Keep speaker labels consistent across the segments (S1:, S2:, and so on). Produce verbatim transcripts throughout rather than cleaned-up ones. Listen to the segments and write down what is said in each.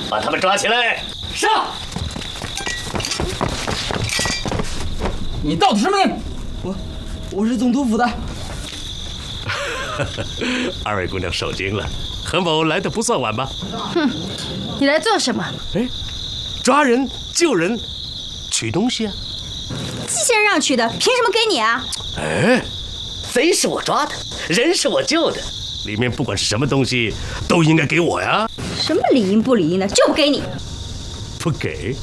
S1: 把他们抓起来！
S2: 上！你到底什么人？
S3: 我，我是总督府的。
S1: 二位姑娘受惊了，何某来的不算晚吧？
S4: 哼，你来做什么？
S1: 哎，抓人、救人、取东西啊！
S4: 季先生让取的，凭什么给你啊？
S1: 哎，贼是我抓的，人是我救的，里面不管是什么东西，都应该给我呀。
S4: 什么理应不理应的，就不给你。
S1: 不给？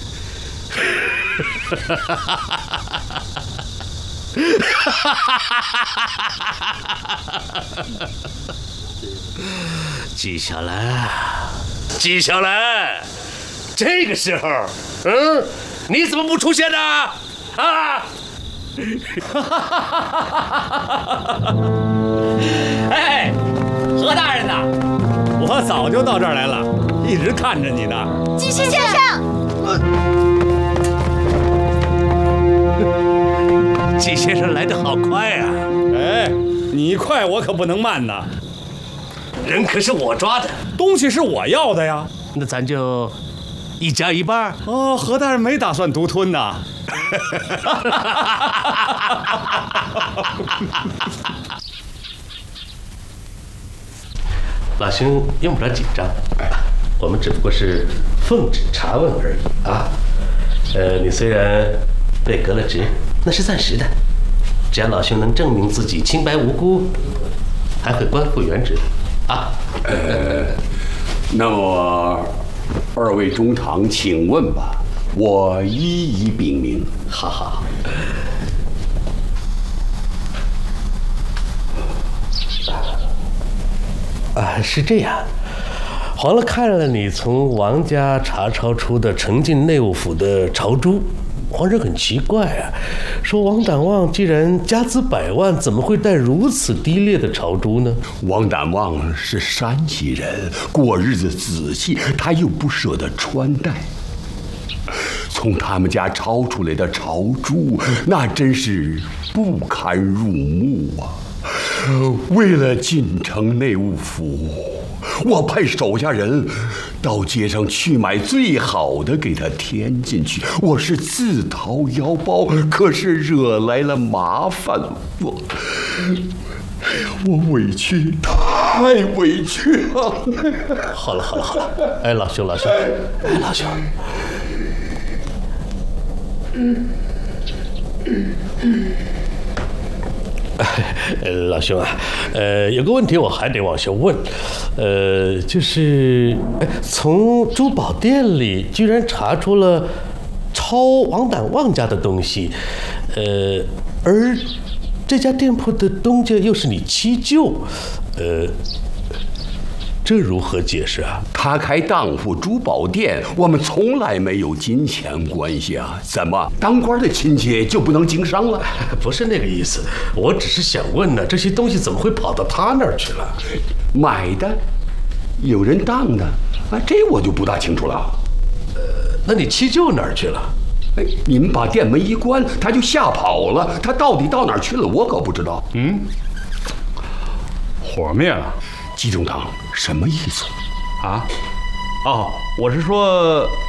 S1: 纪晓岚，纪晓岚，这个时候，嗯，你怎么不出现呢？啊！
S2: 哎，何大人呐，我早就到这儿来了，一直看着你呢。
S4: 季先生，
S1: 季先生来得好快啊！
S2: 哎，你快，我可不能慢呐。
S1: 人可是我抓的，
S2: 东西是我要的呀。
S1: 那咱就一家一半。
S2: 哦，何大人没打算独吞呐。
S1: 老兄用不着紧张，我们只不过是奉旨查问而已啊。呃，你虽然被革了职，那是暂时的，只要老兄能证明自己清白无辜，还会官复原职的啊。
S5: 呃，那么二位中堂，请问吧，我一一禀明。
S1: 好好好。啊，是这样，皇上看了你从王家查抄出的呈进内务府的朝珠，皇上很奇怪啊，说王胆旺既然家资百万，怎么会带如此低劣的朝珠呢？
S5: 王胆旺是山西人，过日子仔细，他又不舍得穿戴。从他们家抄出来的朝珠，那真是不堪入目啊！为了进城内务府，我派手下人到街上去买最好的给他添进去，我是自掏腰包，可是惹来了麻烦，我我委屈，太委屈了。
S1: 好了好了好了，哎，老兄老兄，哎老兄，嗯嗯嗯。呃，老兄啊，呃，有个问题我还得往下问，呃，就是，哎，从珠宝店里居然查出了抄王胆旺家的东西，呃，而这家店铺的东家又是你七舅，呃，这如何解释啊？
S5: 他开当铺珠宝店，我们从来没有金钱关系啊！怎么当官的亲戚就不能经商了？
S1: 不是那个意思，我只是想问呢，这些东西怎么会跑到他那儿去了？
S5: 买的，有人当的啊，这我就不大清楚了。
S1: 呃，那你七舅哪儿去了？
S5: 哎，你们把店门一关，他就吓跑了。他到底到哪儿去了，我可不知道。
S2: 嗯，火灭了。
S5: 季中堂什么意思？
S2: 啊？哦，我是说